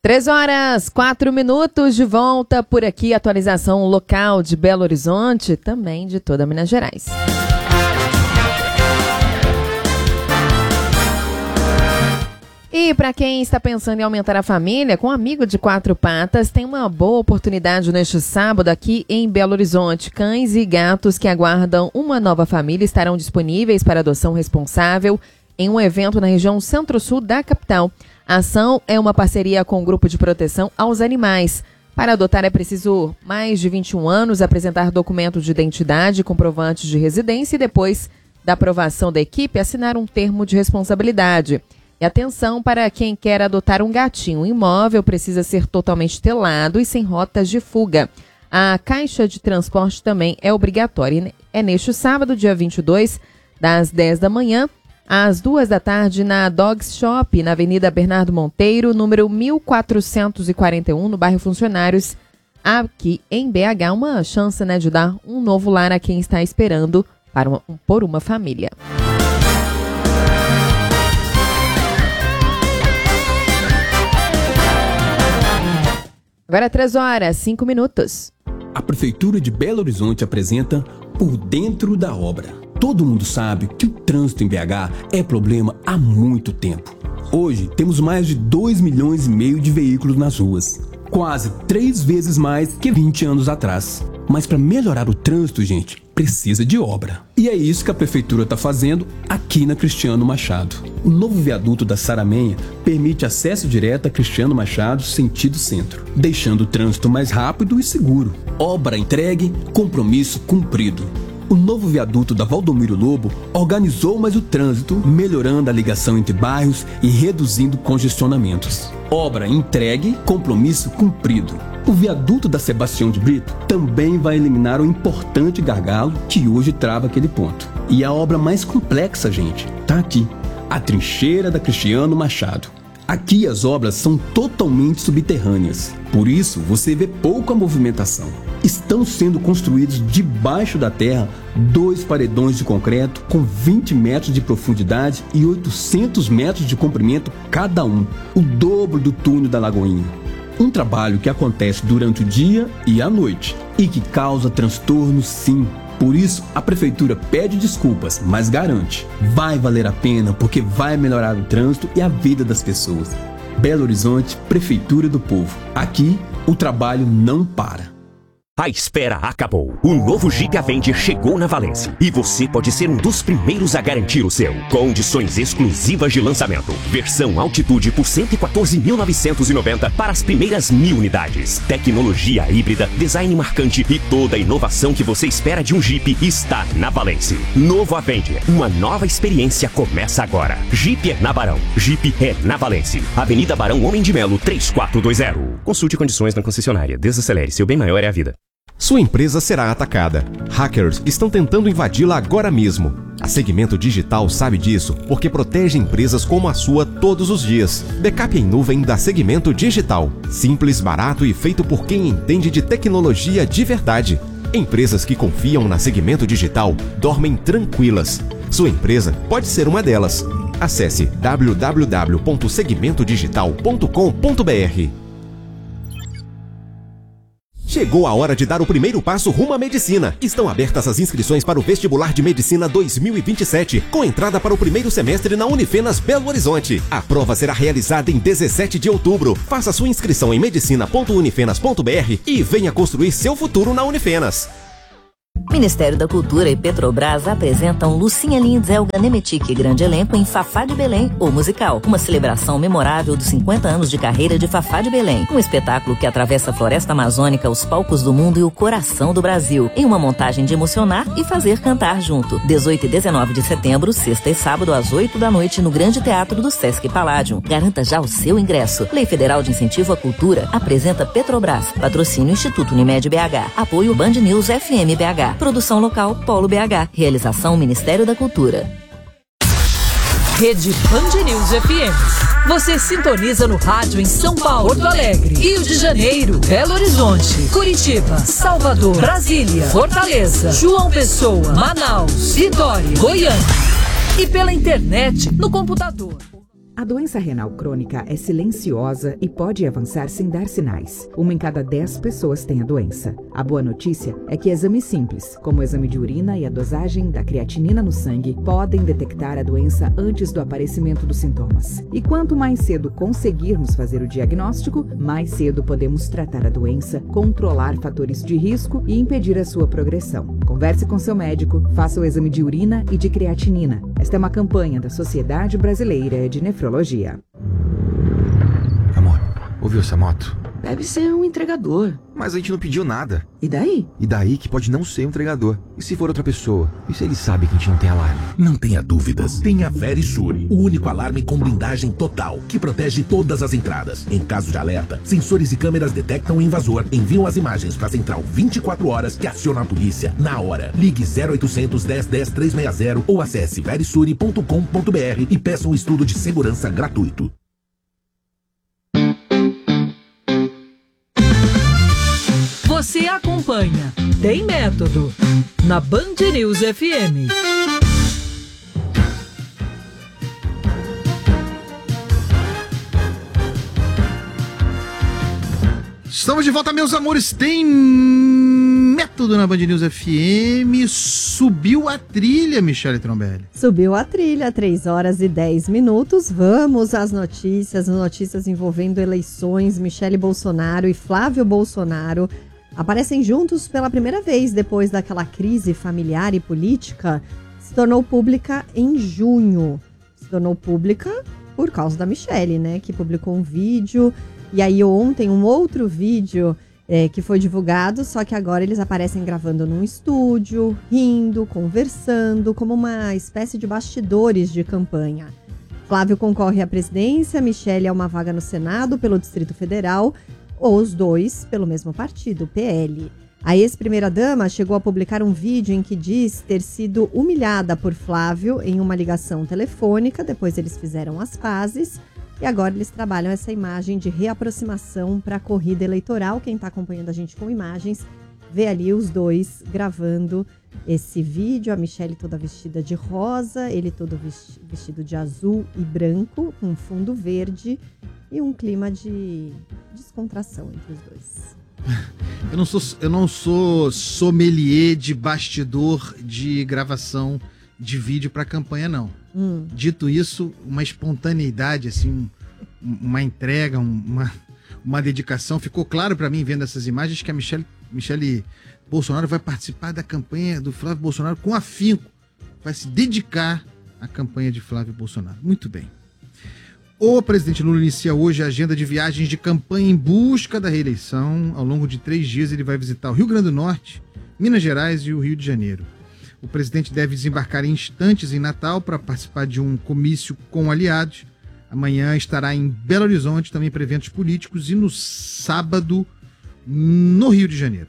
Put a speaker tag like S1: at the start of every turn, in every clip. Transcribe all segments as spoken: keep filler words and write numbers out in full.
S1: Três horas, quatro minutos, de volta por aqui, atualização local de Belo Horizonte, também de toda Minas Gerais. E para quem está pensando em aumentar a família, com um amigo de quatro patas, tem uma boa oportunidade neste sábado aqui em Belo Horizonte. Cães e gatos que aguardam uma nova família estarão disponíveis para adoção responsável em um evento na região centro-sul da capital. A ação é uma parceria com o Grupo de Proteção aos Animais. Para adotar é preciso mais de vinte e um anos, apresentar documentos de identidade, comprovantes de residência e depois da aprovação da equipe, assinar um termo de responsabilidade. E atenção para quem quer adotar um gatinho. O imóvel precisa ser totalmente telado e sem rotas de fuga. A caixa de transporte também é obrigatória. É neste sábado, dia vinte e dois, das dez da manhã, às duas da tarde, na Dogs Shop, na Avenida Bernardo Monteiro, número mil quatrocentos e quarenta e um, no bairro Funcionários, aqui em B H. Uma chance, né, de dar um novo lar a quem está esperando para uma, por uma família. Agora três horas, cinco minutos.
S2: A Prefeitura de Belo Horizonte apresenta Por Dentro da Obra. Todo mundo sabe que o trânsito em B H é problema há muito tempo. Hoje temos mais de dois milhões e meio de veículos nas ruas. Quase três vezes mais que vinte anos atrás. Mas para melhorar o trânsito, gente, precisa de obra. E é isso que a Prefeitura está fazendo aqui na Cristiano Machado. O novo viaduto da Saramenha permite acesso direto a Cristiano Machado, sentido centro, deixando o trânsito mais rápido e seguro. Obra entregue, compromisso cumprido. O novo viaduto da Valdomiro Lobo organizou mais o trânsito, melhorando a ligação entre bairros e reduzindo congestionamentos. Obra entregue, compromisso cumprido. O viaduto da Sebastião de Brito também vai eliminar o importante gargalo que hoje trava aquele ponto. E a obra mais complexa, gente, tá aqui. A trincheira da Cristiano Machado. Aqui as obras são totalmente subterrâneas, por isso você vê pouca movimentação. Estão sendo construídos debaixo da terra dois paredões de concreto com vinte metros de profundidade e oitocentos metros de comprimento cada um, o dobro do túnel da Lagoinha. Um trabalho que acontece durante o dia e a noite e que causa transtornos, sim. Por isso, a Prefeitura pede desculpas, mas garante, vai valer a pena porque vai melhorar o trânsito e a vida das pessoas. Belo Horizonte, Prefeitura do Povo. Aqui, o trabalho não para.
S3: A espera acabou. O novo Jeep Avenger chegou na Valence e você pode ser um dos primeiros a garantir o seu. Condições exclusivas de lançamento. Versão Altitude por cento e quatorze mil novecentos e noventa para as primeiras mil unidades. Tecnologia híbrida, design marcante e toda a inovação que você espera de um Jeep está na Valence. Novo Avenger. Uma nova experiência começa agora. Jeep é na Barão. Jeep é na Valence. Avenida Barão Homem de Melo, três quatro dois zero. Consulte condições na concessionária. Desacelere, seu bem maior é a vida.
S4: Sua empresa será atacada. Hackers estão tentando invadi-la agora mesmo. A Segmento Digital sabe disso porque protege empresas como a sua todos os dias. Backup em nuvem da Segmento Digital. Simples, barato e feito por quem entende de tecnologia de verdade. Empresas que confiam na Segmento Digital dormem tranquilas. Sua empresa pode ser uma delas. Acesse w w w ponto segmento digital ponto com ponto b r. Chegou a hora de dar o primeiro passo rumo à medicina. Estão abertas as inscrições para o Vestibular de Medicina dois mil e vinte e sete, com entrada para o primeiro semestre na Unifenas Belo Horizonte. A prova será realizada em dezessete de outubro. Faça sua inscrição em medicina ponto unifenas ponto b r e venha construir seu futuro na Unifenas.
S5: Ministério da Cultura e Petrobras apresentam Lucinha Lins, Elga Nemetic e grande elenco em Fafá de Belém, o musical. Uma celebração memorável dos cinquenta anos de carreira de Fafá de Belém. Um espetáculo que atravessa a floresta amazônica, os palcos do mundo e o coração do Brasil. Em uma montagem de emocionar e fazer cantar junto. dezoito e dezenove de setembro, sexta e sábado, às oito da noite, no Grande Teatro do Sesc Palladium. Garanta já o seu ingresso. Lei Federal de Incentivo à Cultura apresenta Petrobras. Patrocínio Instituto Unimed B H. Apoio Band News F M B H. Produção local Polo B H. Realização Ministério da Cultura.
S6: Rede Band News F M. Você sintoniza no rádio em São Paulo, Porto Alegre, Rio de Janeiro, Belo Horizonte, Curitiba, Salvador, Brasília, Fortaleza, João Pessoa, Manaus, Vitória, Goiânia. E pela internet, no computador.
S7: A doença renal crônica é silenciosa e pode avançar sem dar sinais. Uma em cada dez pessoas tem a doença. A boa notícia é que exames simples, como o exame de urina e a dosagem da creatinina no sangue, podem detectar a doença antes do aparecimento dos sintomas. E quanto mais cedo conseguirmos fazer o diagnóstico, mais cedo podemos tratar a doença, controlar fatores de risco e impedir a sua progressão. Converse com seu médico, faça o exame de urina e de creatinina. Esta é uma campanha da Sociedade Brasileira de Nefrologia.
S8: Amor, ouviu essa moto?
S9: Deve ser um entregador.
S8: Mas a gente não pediu nada.
S9: E daí?
S8: E daí que pode não ser um entregador. E se for outra pessoa? E se ele sabe que a gente não tem alarme?
S10: Não tenha dúvidas. Tenha Verisure, o único alarme com blindagem total, que protege todas as entradas. Em caso de alerta, sensores e câmeras detectam o invasor, enviam as imagens para a central vinte e quatro horas que aciona a polícia na hora. Ligue zero oitocentos, dez, dez, trezentos e sessenta ou acesse verisure ponto com ponto br e peça um estudo de segurança gratuito.
S6: Você acompanha Tem Método na Band News F M.
S11: Estamos de volta, meus amores. Tem Método na Band News F M. Subiu a trilha, Michele Trombelli.
S12: Subiu a trilha, três horas e dez minutos. Vamos às notícias, notícias envolvendo eleições. Michele Bolsonaro e Flávio Bolsonaro aparecem juntos pela primeira vez depois daquela crise familiar e política. Se tornou pública em junho. Se tornou pública por causa da Michele, né? Que publicou um vídeo. E aí ontem um outro vídeo é, que foi divulgado, só que agora eles aparecem gravando num estúdio, rindo, conversando, como uma espécie de bastidores de campanha. Flávio concorre à presidência, Michele é uma vaga no Senado pelo Distrito Federal, ou os dois pelo mesmo partido, o P L. A ex-primeira-dama chegou a publicar um vídeo em que diz ter sido humilhada por Flávio em uma ligação telefônica, depois eles fizeram as pazes e agora eles trabalham essa imagem de reaproximação para a corrida eleitoral. Quem está acompanhando a gente com imagens, vê ali os dois gravando esse vídeo, a Michele toda vestida de rosa, ele todo vestido de azul e branco, com fundo verde, e um clima de descontração entre os dois.
S11: Eu não sou, eu não sou sommelier de bastidor de gravação de vídeo para campanha, não. Hum. Dito isso, uma espontaneidade, assim, uma entrega, uma, uma dedicação. Ficou claro para mim, vendo essas imagens, que a Michele, Michele Bolsonaro vai participar da campanha do Flávio Bolsonaro com afinco. Vai se dedicar à campanha de Flávio Bolsonaro. Muito bem. O presidente Lula inicia hoje a agenda de viagens de campanha em busca da reeleição. Ao longo de três dias ele vai visitar o Rio Grande do Norte, Minas Gerais e o Rio de Janeiro. O presidente deve desembarcar em instantes em Natal para participar de um comício com aliados. Amanhã estará em Belo Horizonte, também para eventos políticos, e no sábado no Rio de Janeiro.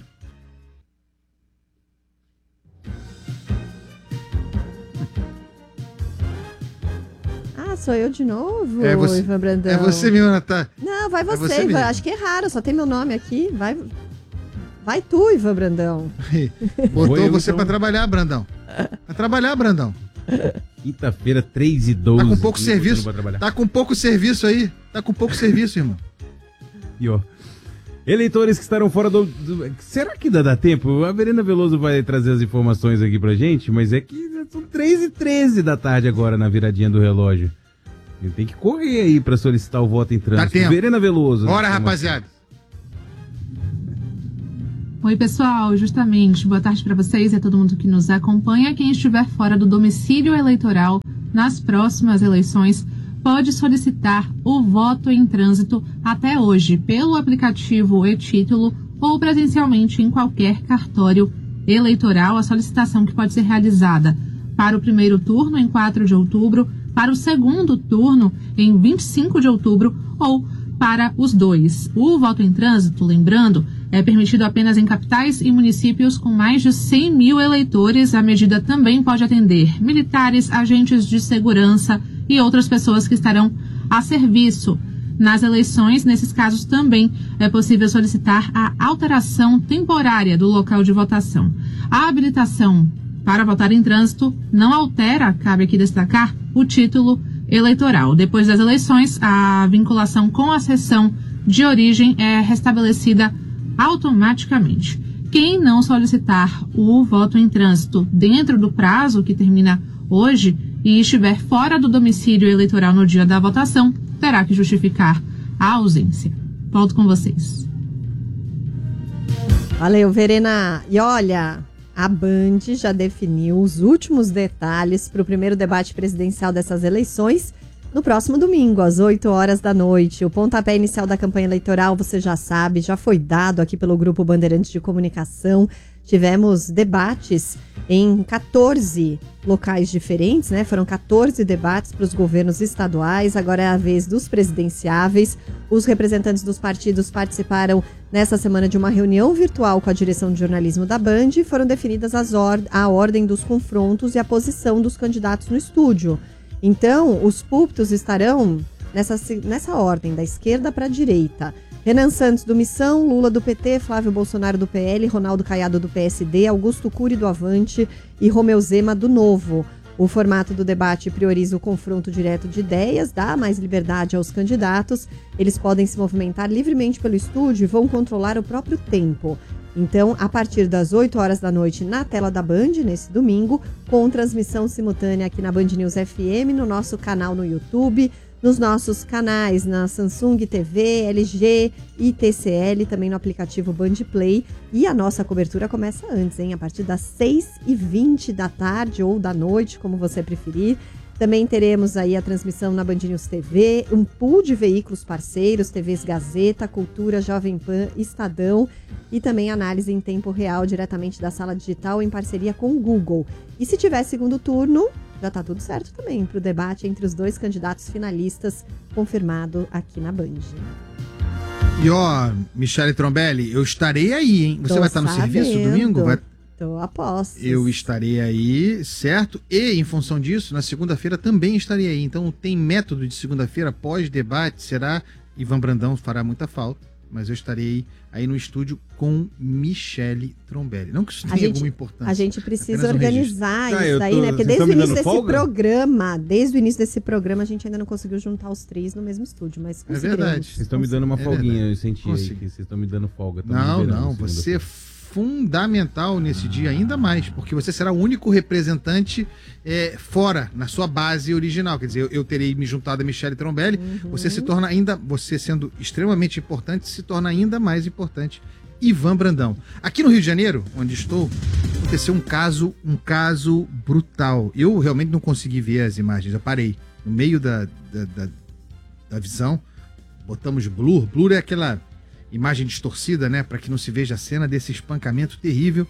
S12: Sou eu de novo,
S11: é você,
S12: Ivan Brandão.
S11: É você mesmo, Natália.
S12: Não, vai você,
S11: é você
S12: Ivan. Acho que é raro, só tem meu nome aqui. Vai, vai tu, Ivan Brandão.
S11: Botou Oi, você então... pra trabalhar, Brandão. Pra trabalhar, Brandão.
S13: Quinta-feira, três e doze.
S11: Tá com pouco serviço. Tá com pouco serviço aí. Tá com pouco serviço, irmão.
S13: E ó, eleitores que estarão fora do, do... Será que dá, dá tempo? A Verena Veloso vai trazer as informações aqui pra gente, mas é que são três e treze da tarde agora na viradinha do relógio. Ele tem que correr aí pra solicitar o voto em trânsito.
S11: Tá tempo.
S13: Verena Veloso.
S11: Bora, rapaziada.
S14: Oi, pessoal. Justamente, boa tarde para vocês e a todo mundo que nos acompanha. Quem estiver fora do domicílio eleitoral nas próximas eleições pode solicitar o voto em trânsito até hoje pelo aplicativo e-Título ou presencialmente em qualquer cartório eleitoral. A solicitação que pode ser realizada para o primeiro turno em quatro de outubro, para o segundo turno em vinte e cinco de outubro ou para os dois. O voto em trânsito, lembrando, é permitido apenas em capitais e municípios com mais de cem mil eleitores. A medida também pode atender militares, agentes de segurança e outras pessoas que estarão a serviço nas eleições. Nesses casos também é possível solicitar a alteração temporária do local de votação. A habilitação para votar em trânsito não altera, cabe aqui destacar, o título eleitoral. Depois das eleições, a vinculação com a seção de origem é restabelecida automaticamente. Quem não solicitar o voto em trânsito dentro do prazo que termina hoje e estiver fora do domicílio eleitoral no dia da votação, terá que justificar a ausência. Volto com vocês.
S12: Valeu, Verena. E olha, a Band já definiu os últimos detalhes para o primeiro debate presidencial dessas eleições no próximo domingo, às oito horas da noite. O pontapé inicial da campanha eleitoral, você já sabe, já foi dado aqui pelo Grupo Bandeirantes de Comunicação. Tivemos debates em quatorze locais diferentes, né? Foram quatorze debates para os governos estaduais, agora é a vez dos presidenciáveis. Os representantes dos partidos participaram nessa semana de uma reunião virtual com a direção de jornalismo da Band e foram definidas as or- a ordem dos confrontos e a posição dos candidatos no estúdio. Então, os púlpitos estarão nessa, nessa ordem, da esquerda para a direita. Renan Santos do Missão, Lula do P T, Flávio Bolsonaro do P L, Ronaldo Caiado do P S D, Augusto Cury do Avante e Romeu Zema do Novo. O formato do debate prioriza o confronto direto de ideias, dá mais liberdade aos candidatos. Eles podem se movimentar livremente pelo estúdio e vão controlar o próprio tempo. Então, a partir das oito horas da noite na tela da Band, nesse domingo, com transmissão simultânea aqui na Band News F M, no nosso canal no YouTube, nos nossos canais na Samsung T V, L G e T C L, também no aplicativo Band Play. E a nossa cobertura começa antes, hein? A partir das seis e vinte da tarde ou da noite, como você preferir. Também teremos aí a transmissão na Band News T V, um pool de veículos parceiros, T Vs Gazeta, Cultura, Jovem Pan, Estadão e também análise em tempo real diretamente da sala digital em parceria com o Google. E se tiver segundo turno, já tá tudo certo também para o debate entre os dois candidatos finalistas confirmado aqui na Band.
S11: E ó, Michele Trombelli, eu estarei aí, hein? Você
S12: Tô
S11: vai estar no
S12: sabendo.
S11: serviço domingo? Vai...
S12: Tô a postos.
S11: Eu estarei aí, certo? E, em função disso, na segunda-feira também estarei aí. Então, tem método de segunda-feira, pós-debate, será? Ivan Brandão fará muita falta, mas eu estarei aí no estúdio com Michele Trombelli. Não que isso tenha alguma importância.
S12: A gente precisa
S11: um
S12: organizar
S11: registro.
S12: isso
S11: Tá,
S12: aí,
S11: tô,
S12: né? Porque
S11: vocês
S12: desde o
S11: estão me
S12: início
S11: dando
S12: desse
S11: folga?
S12: programa, desde o início desse programa, a gente ainda não conseguiu juntar os três no mesmo estúdio, mas
S11: É
S12: conseguiremos.
S11: verdade.
S13: Vocês estão me dando uma
S11: É
S13: folguinha,
S11: verdade.
S13: eu senti aí
S11: Consegui.
S13: que vocês estão me dando folga. Tamo
S11: Não,
S13: liberando
S11: não,
S13: segunda-feira.
S11: você é fundamental nesse dia ainda mais, porque você será o único representante é, fora, na sua base original. Quer dizer, eu, eu terei me juntado a Michele Trombelli,
S12: Uhum.
S11: você se torna ainda, você sendo extremamente importante, se torna ainda mais importante. Ivan Brandão. Aqui no Rio de Janeiro, onde estou, aconteceu um caso, um caso brutal. Eu realmente não consegui ver as imagens, eu parei no meio da, da, da, da visão, botamos blur, blur é aquela imagem distorcida, né, para que não se veja a cena desse espancamento terrível.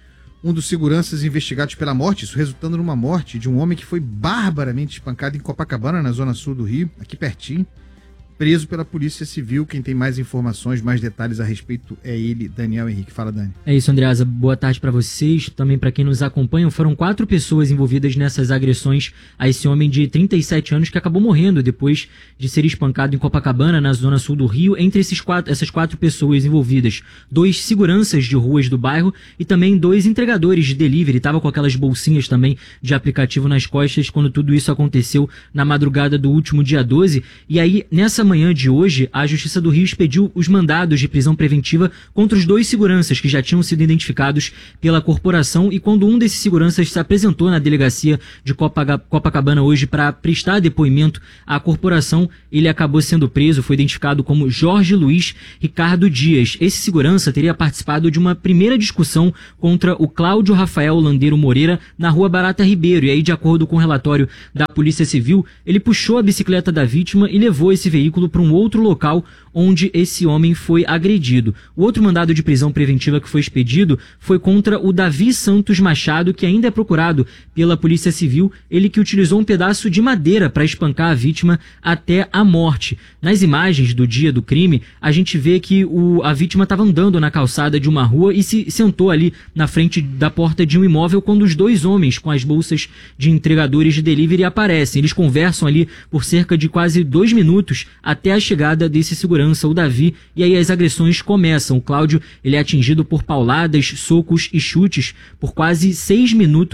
S11: Um dos seguranças investigados pela morte, isso resultando numa morte de um homem que foi barbaramente espancado em Copacabana, na zona sul do Rio, aqui pertinho, preso pela Polícia Civil. Quem tem mais informações, mais detalhes a respeito é ele, Daniel Henrique. Fala, Dani.
S15: É isso, Andreasa. Boa tarde para vocês, também para quem nos acompanha. Foram quatro pessoas envolvidas nessas agressões a esse homem de trinta e sete anos que acabou morrendo depois de ser espancado em Copacabana, na zona sul do Rio. Entre esses quatro, essas quatro pessoas envolvidas, dois seguranças de ruas do bairro e também dois entregadores de delivery. Estavam com aquelas bolsinhas também de aplicativo nas costas quando tudo isso aconteceu na madrugada do último dia doze. E aí, nessa manhã de hoje, a Justiça do Rio expediu os mandados de prisão preventiva contra os dois seguranças que já tinham sido identificados pela corporação, e quando um desses seguranças se apresentou na delegacia de Copacabana hoje para prestar depoimento à corporação, ele acabou sendo preso. Foi identificado como Jorge Luiz Ricardo Dias. Esse segurança teria participado de uma primeira discussão contra o Cláudio Rafael Landeiro Moreira na Rua Barata Ribeiro, e aí, de acordo com o relatório da Polícia Civil, ele puxou a bicicleta da vítima e levou esse veículo para um outro local onde esse homem foi agredido. O outro mandado de prisão preventiva que foi expedido foi contra o Davi Santos Machado, que ainda é procurado pela Polícia Civil, ele que utilizou um pedaço de madeira para espancar a vítima até a morte. Nas imagens do dia do crime, a gente vê que o, a vítima estava andando na calçada de uma rua e se sentou ali na frente da porta de um imóvel quando os dois homens com as bolsas de entregadores de delivery aparecem. Eles conversam ali por cerca de quase dois minutos até a chegada desse segurança, o Davi, e aí as agressões começam. O Cláudio, ele é atingido por pauladas, socos e chutes por quase seis minutos,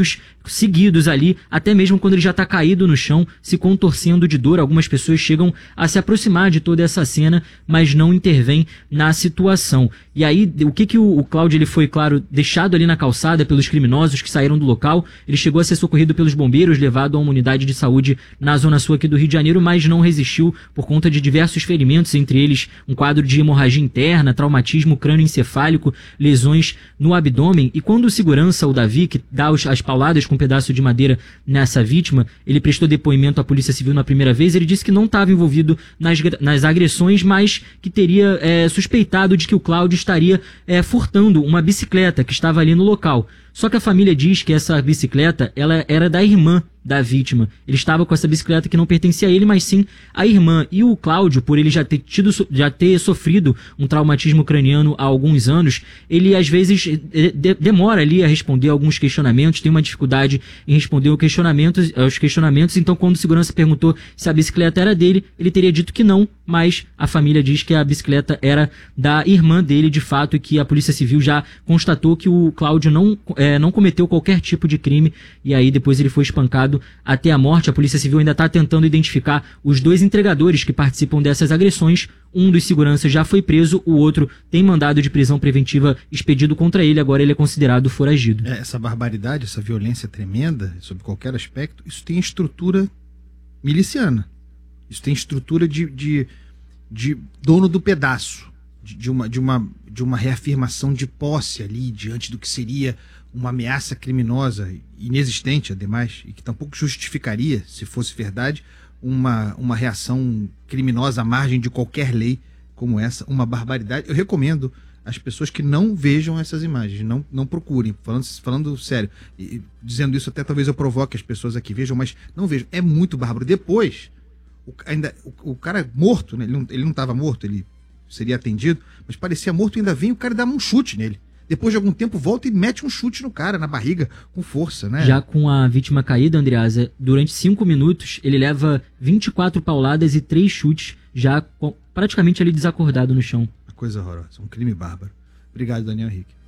S15: seguidos ali, até mesmo quando ele já está caído no chão, se contorcendo de dor. Algumas pessoas chegam a se aproximar de toda essa cena, mas não intervêm na situação. E aí, o que que o, o Cláudio, ele foi, claro, deixado ali na calçada pelos criminosos que saíram do local. Ele chegou a ser socorrido pelos bombeiros, levado a uma unidade de saúde na zona sul aqui do Rio de Janeiro, mas não resistiu por conta de diversos ferimentos, entre eles um quadro de hemorragia interna, traumatismo crânioencefálico, lesões no abdômen. E quando o segurança, o Davi, que dá os, as pauladas com um pedaço de madeira nessa vítima, ele prestou depoimento à Polícia Civil na primeira vez, ele disse que não estava envolvido nas, nas agressões, mas que teria é, suspeitado de que o Cláudio estaria é, furtando uma bicicleta que estava ali no local. Só que a família diz que essa bicicleta ela era da irmã da vítima. Ele estava com essa bicicleta que não pertencia a ele, mas sim à irmã. E o Cláudio, por ele já ter tido, já ter sofrido um traumatismo craniano há alguns anos, ele às vezes de, demora ali a responder alguns questionamentos, tem uma dificuldade em responder aos questionamentos, aos questionamentos. Então, quando o segurança perguntou se a bicicleta era dele, ele teria dito que não, mas a família diz que a bicicleta era da irmã dele, de fato, e que a Polícia Civil já constatou que o Cláudio não, é, não cometeu qualquer tipo de crime, e aí depois ele foi espancado até a morte. A Polícia Civil ainda está tentando identificar os dois entregadores que participam dessas agressões. Um dos seguranças já foi preso, o outro tem mandado de prisão preventiva expedido contra ele, agora ele é considerado foragido.
S11: É, essa barbaridade, essa violência tremenda, sob qualquer aspecto, isso tem estrutura miliciana. Isso tem estrutura de, de, de dono do pedaço, de, de, uma, de, uma, de uma reafirmação de posse ali, diante do que seria uma ameaça criminosa inexistente, ademais, e que tampouco justificaria, se fosse verdade, uma, uma reação criminosa à margem de qualquer lei como essa, uma barbaridade. Eu recomendo às pessoas que não vejam essas imagens, não, não procurem, falando, falando sério, e, dizendo isso até talvez eu provoque as pessoas aqui, vejam, mas não vejam, é muito bárbaro. Depois, o, ainda, o, o cara morto, né, ele não ele não estava morto, ele seria atendido, mas parecia morto, ainda vem o cara dar um chute nele. Depois de algum tempo volta e mete um chute no cara, na barriga, com força, né?
S15: Já com a vítima caída, Andreasa, durante cinco minutos ele leva vinte e quatro pauladas e três chutes, já praticamente ali desacordado no chão.
S11: Uma coisa horrorosa, um crime bárbaro. Obrigado, Daniel Henrique.